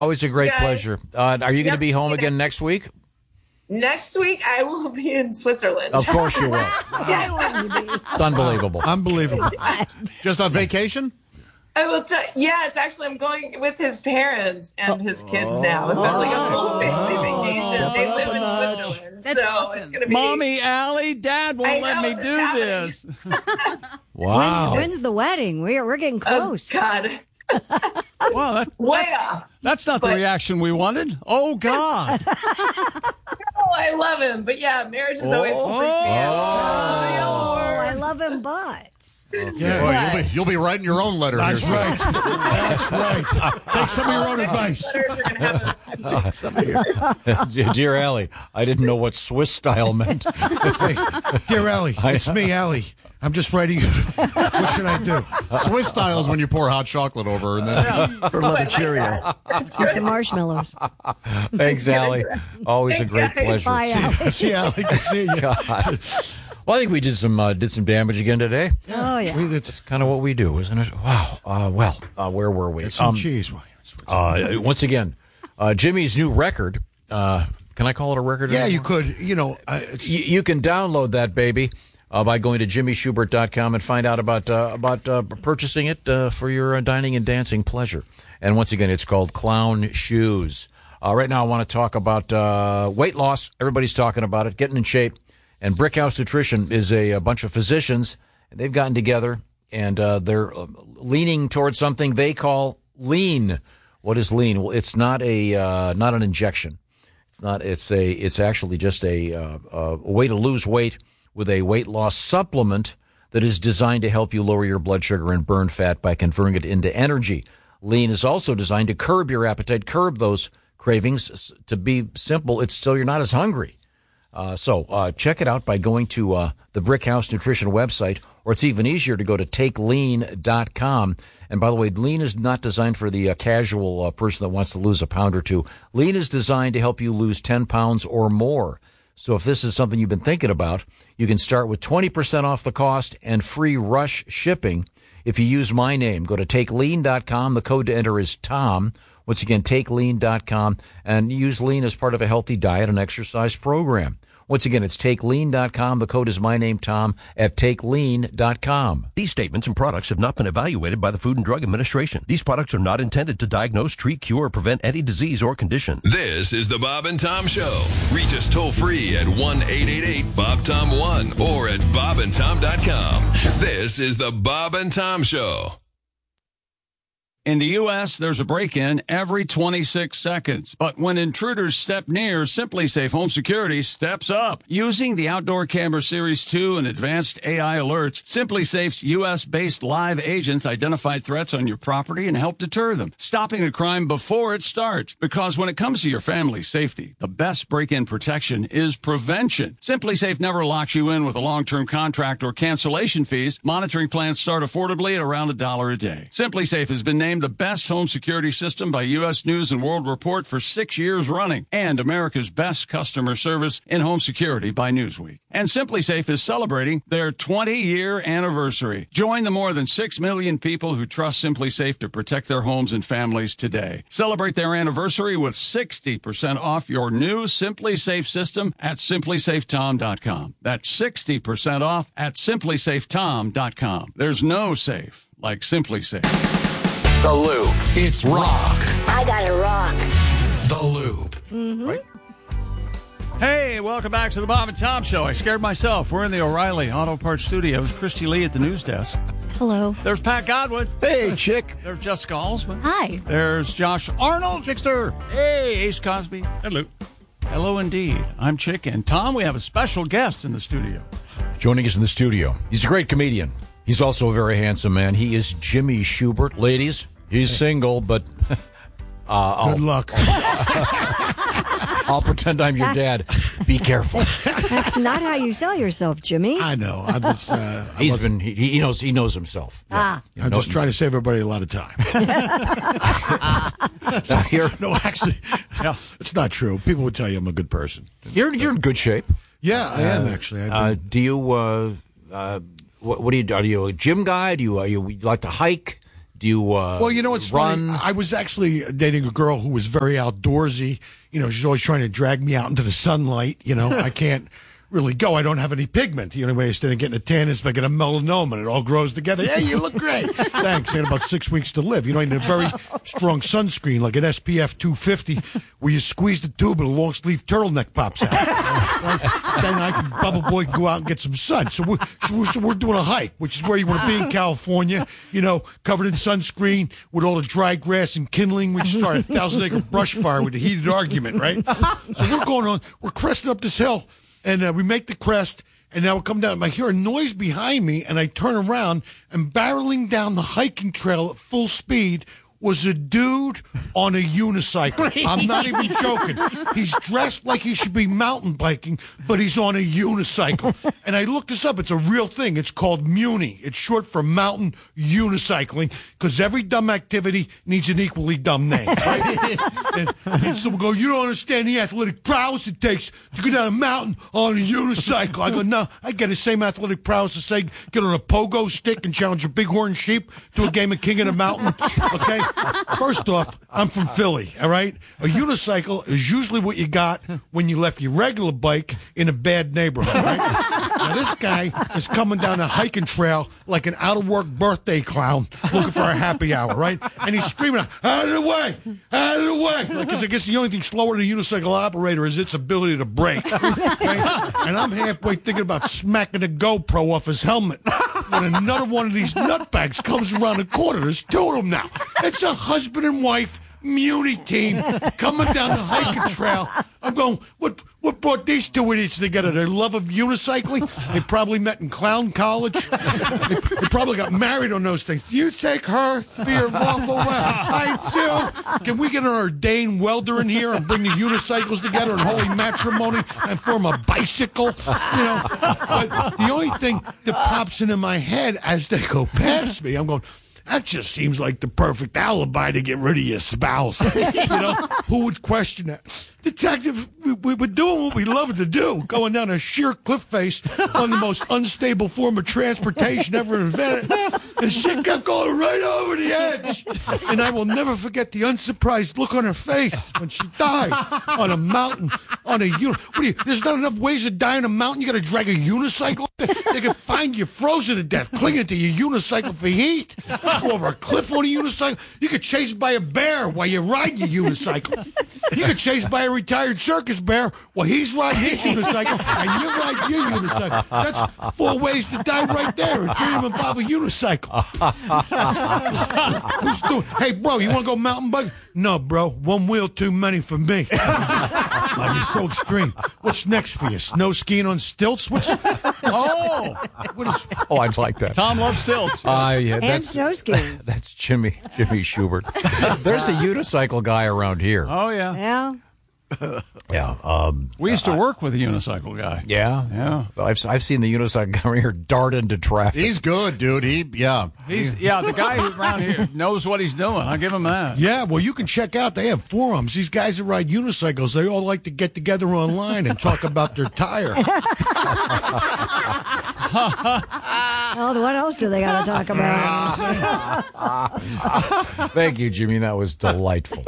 Always a great pleasure. Are you going to be home again next week? Next week, I will be in Switzerland. Of course you will. It's unbelievable. Unbelievable. Just on vacation? I will tell. Yeah, it's actually I'm going with his parents and his kids now. So it's like a full family vacation. They live in Switzerland, That's awesome. It's going to be. Mommy, Allie, Dad won't let me do this. Wow. When's the wedding? We're getting close. Oh, God. Well, that's not the reaction we wanted. Oh, God. Oh, I love him. But yeah, marriage is always freaked me out. I love him, but. Yeah, boy, you'll be writing your own letter. That's right. That's right. Take some of your own advice. Dear Allie, I didn't know what Swiss style meant. Hey, dear Allie, it's me, Allie. I'm just writing you. What should I do? Swiss style is when you pour hot chocolate over and then Her love a Cheerio. And some marshmallows. Thanks, Allie. Always a great pleasure. Bye, Allie. See, Allie. Good seeing you. God. Well, I think we did some damage again today. Oh, yeah. That's kind of what we do, isn't it? Wow. Where were we? Get some cheese. Once again, Jimmy's new record. Can I call it a record? Yeah, you could. You can download that baby by going to jimmyschubert.com and find out about purchasing it for your dining and dancing pleasure. And once again, it's called Clown Shoes. Right now, I want to talk about weight loss. Everybody's talking about it, getting in shape. And Brickhouse Nutrition is a bunch of physicians. They've gotten together, and they're leaning towards something they call lean. What is lean? Well, it's not an injection. It's actually just a way to lose weight with a weight loss supplement that is designed to help you lower your blood sugar and burn fat by converting it into energy. Lean is also designed to curb your appetite, curb those cravings. To be simple, it's so you're not as hungry. So check it out by going to the Brickhouse Nutrition website, or it's even easier to go to takelean.com. And by the way, lean is not designed for the casual person that wants to lose a pound or two. Lean is designed to help you lose 10 pounds or more. So if this is something you've been thinking about, you can start with 20% off the cost and free rush shipping if you use my name. Go to takelean.com. The code to enter is TOM. Once again, takelean.com, and use lean as part of a healthy diet and exercise program. Once again, it's takelean.com. The code is my name, Tom, at takelean.com. These statements and products have not been evaluated by the Food and Drug Administration. These products are not intended to diagnose, treat, cure, or prevent any disease or condition. This is the Bob and Tom Show. Reach us toll free at 1-888-BOB-TOM-1 or at bobandtom.com. This is the Bob and Tom Show. In the U.S., there's a break-in every 26 seconds. But when intruders step near, Simply Safe Home Security steps up. Using the Outdoor Camera Series 2 and advanced AI alerts, Simply Safe's U.S.-based live agents identify threats on your property and help deter them, stopping a crime before it starts. Because when it comes to your family's safety, the best break-in protection is prevention. Simply Safe never locks you in with a long-term contract or cancellation fees. Monitoring plans start affordably at around $1 a day. Simply Safe has been named the best home security system by U.S. News and World Report for 6 years running, and America's best customer service in home security by Newsweek. And Simply Safe is celebrating their 20-year anniversary. Join the more than 6 million people who trust Simply Safe to protect their homes and families today. Celebrate their anniversary with 60% off your new Simply Safe system at simplysafetom.com. That's 60% off at simplysafetom.com. There's no safe like Simply Safe. The Loop. It's rock. I gotta rock. The Loop. Mm-hmm. Right? Hey, welcome back to the Bob and Tom Show. I scared myself. We're in the O'Reilly Auto Parts Studios. Christy Lee at the news desk. Hello. There's Pat Godwin. Hey, chick. There's Jessica Alsman. Hi. There's Josh Arnold, Chickster. Hey, Ace Cosby. Hello. Hello indeed. I'm Chick, and Tom, we have a special guest in the studio. Joining us in the studio, he's a great comedian. He's also a very handsome man. He is Jimmy Schubert. Ladies, he's single, but good luck. I'll pretend I'm your dad. Be careful. That's not how you sell yourself, Jimmy. I know. I'm just, he knows himself. Ah. I'm just trying to save everybody a lot of time. No, actually, it's not true. People would tell you I'm a good person. You're in good shape. Yeah, I am actually. Do you? What do you do? Are you a gym guy? Do you like to hike? Do you Well, you know what's run? funny? I was actually dating a girl who was very outdoorsy. She's always trying to drag me out into the sunlight. I can't really go. I don't have any pigment. The only way I stand getting a tan is if I get a melanoma and it all grows together. Hey, you look great. Thanks. I had about 6 weeks to live. I need a very strong sunscreen, like an SPF 250, where you squeeze the tube and a long sleeve turtleneck pops out. Then I can, Bubba Boy, can go out and get some sun. So we're doing a hike, which is where you want to be in California, covered in sunscreen with all the dry grass and kindling. We start a 1,000-acre brush fire with a heated argument, right? So we're cresting up this hill. And we make the crest, and now we come down. I hear a noise behind me, and I turn around, and barreling down the hiking trail at full speed was a dude on a unicycle. I'm not even joking. He's dressed like he should be mountain biking, but he's on a unicycle. And I looked this up. It's a real thing. It's called Muni. It's short for mountain unicycling, because every dumb activity needs an equally dumb name. Right? and someone go, you don't understand the athletic prowess it takes to go down a mountain on a unicycle. I go, no, I get the same athletic prowess to say get on a pogo stick and challenge a bighorn sheep to a game of King of the Mountain. Okay? First off, I'm from Philly, all right? A unicycle is usually what you got when you left your regular bike in a bad neighborhood, right? Now, this guy is coming down a hiking trail like an out-of-work birthday clown looking for a happy hour, right? And he's screaming, out of the way, out of the way. Because I guess the only thing slower than a unicycle operator is its ability to brake. Right? And I'm halfway thinking about smacking a GoPro off his helmet when another one of these nutbags comes around the corner. There's two of them now. It's a husband and wife Muni team coming down the hiking trail. I'm going, what brought these two idiots together? Their love of unicycling? They probably met in clown college. They probably got married on those things. Do you take her to be your lawful wife? I do. Can we get an ordained welder in here and bring the unicycles together in holy matrimony and form a bicycle? But the only thing that pops into my head as they go past me, I'm going, that just seems like the perfect alibi to get rid of your spouse. Who would question that? Detective, we were doing what we love to do, going down a sheer cliff face on the most unstable form of transportation ever invented. And she kept going right over the edge. And I will never forget the unsurprised look on her face when she died on a mountain, on a there's not enough ways to die on a mountain. You got to drag a unicycle. They can find you frozen to death, clinging to your unicycle for heat. Go over a cliff on a unicycle. You get chased by a bear while you ride your unicycle. You get chased by a retired circus bear while he's riding his unicycle and you ride your unicycle. That's 4 ways to die right there, and 3 of them involve a unicycle. Hey, bro, you want to go mountain biking? No, bro, 1 wheel too many for me. You're so extreme. What's next for you? Snow skiing on stilts? I like that. Tom loves stilts. Yeah, And snow skiing. That's Jimmy Schubert. There's a unicycle guy around here. Oh, yeah. Yeah. Yeah. We used to work with a unicycle guy. Yeah. Yeah. I've seen the unicycle guy around here dart into traffic. He's good, dude. He's the guy around here knows what he's doing. I'll give him that. Yeah, well, you can check out. They have forums. These guys that ride unicycles, they all like to get together online and talk about their tire. Oh, what else do they got to talk about? Thank you, Jimmy. That was delightful.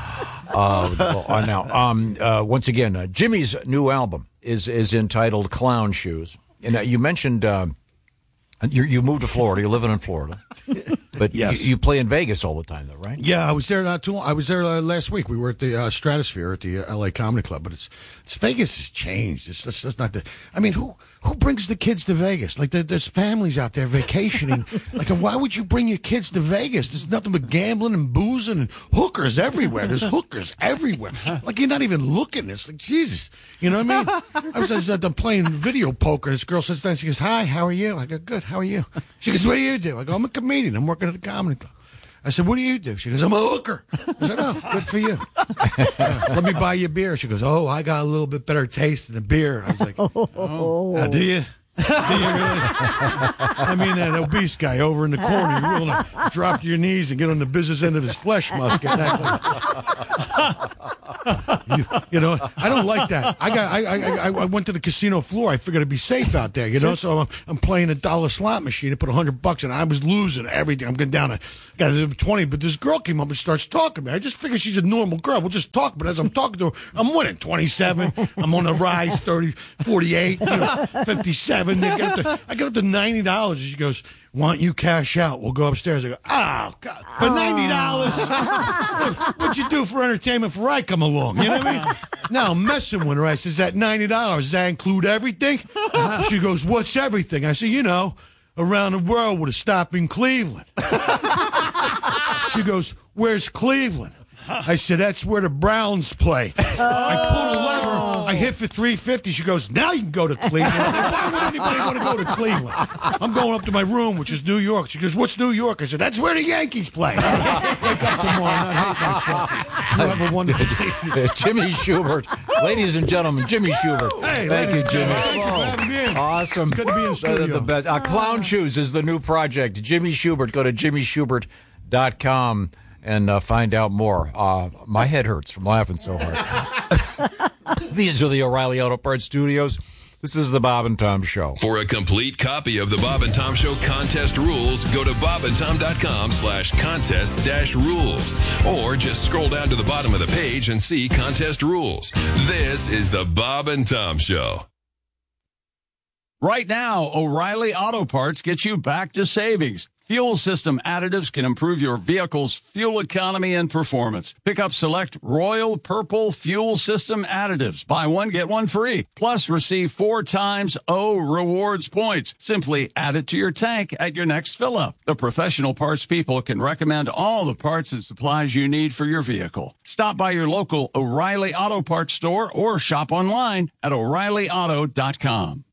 Once again, Jimmy's new album is entitled Clown Shoes. And you mentioned you moved to Florida. You're living in Florida. But yes. you play in Vegas all the time, though, right? Yeah, I was there not too long. I was there last week. We were at the Stratosphere at the L.A. Comedy Club. But it's Vegas has changed. It's not the. I mean, who brings the kids to Vegas? Like there's families out there vacationing. Like, and why would you bring your kids to Vegas? There's nothing but gambling and boozing and hookers everywhere. There's hookers everywhere. Like you're not even looking. It's like Jesus. You know what I mean? I was I'm playing video poker. And this girl sits down. She goes, "Hi, how are you?" I go, "Good. How are you?" She goes, "What do you do?" I go, "I'm a comedian. I'm working at the Comedy Club." I said, "What do you do?" She goes, "I'm a hooker." I said, "Oh, good for you. Let me buy you a beer." She goes, "Oh, I got a little bit better taste than a beer." I was like, "Oh, do you? Do you really?" I mean, that obese guy over in the corner, you're willing to drop to your knees and get on the business end of his flesh musket. You know, I don't like that. I went to the casino floor. I figured I'd be safe out there, you know. So I'm playing a dollar slot machine. I put $100 and I was losing everything. I'm going down. I got 20, but this girl came up and starts talking to me. I just figured she's a normal girl. We'll just talk. But as I'm talking to her, I'm winning 27. I'm on the rise, 30, 48, 57. I get up to $90, and she goes, "Why don't you cash out? We'll go upstairs." I go, "Oh, God, for $90? What'd you do for entertainment before I come along?" You know what I mean? Now I'm messing with her. I says, "That $90, does that include everything?" She goes, "What's everything?" I said, "You know, around the world with a stop in Cleveland." She goes, "Where's Cleveland?" I said, "That's where the Browns play." I pulled a lever. I hit for $350. She goes, "Now you can go to Cleveland." Why would anybody want to go to Cleveland? I'm going up to my room, which is New York. She goes, "What's New York?" I said, "That's where the Yankees play." Wake up tomorrow. I hate myself. You have a wonderful day. Jimmy Shubert. Ladies and gentlemen, Jimmy Shubert. Hey, thank you, Jimmy. Thank you for having me in. Awesome. It's good to be in the studio. The best. Clown Shoes is the new project. Jimmy Shubert. Go to jimmyshubert.com. and find out more. My head hurts from laughing so hard. These are the O'Reilly Auto Parts Studios. This is the Bob and Tom Show. For a complete copy of the Bob and Tom Show contest rules, go to bobandtom.com/contest-rules. Or just scroll down to the bottom of the page and see contest rules. This is the Bob and Tom Show. Right now, O'Reilly Auto Parts gets you back to savings. Fuel system additives can improve your vehicle's fuel economy and performance. Pick up select Royal Purple fuel system additives. Buy one, get one free. Plus, receive 4 times O rewards points. Simply add it to your tank at your next fill-up. The professional parts people can recommend all the parts and supplies you need for your vehicle. Stop by your local O'Reilly Auto Parts store or shop online at O'ReillyAuto.com.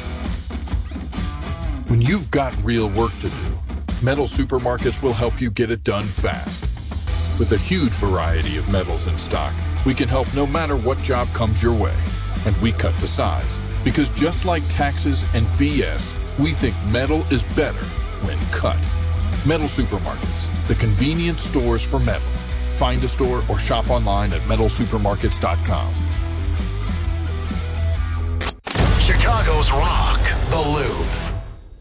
When you've got real work to do, Metal Supermarkets will help you get it done fast. With a huge variety of metals in stock, we can help no matter what job comes your way. And we cut to size. Because just like taxes and BS, we think metal is better when cut. Metal Supermarkets, the convenient stores for metal. Find a store or shop online at metalsupermarkets.com. Chicago's Rock, The Loop.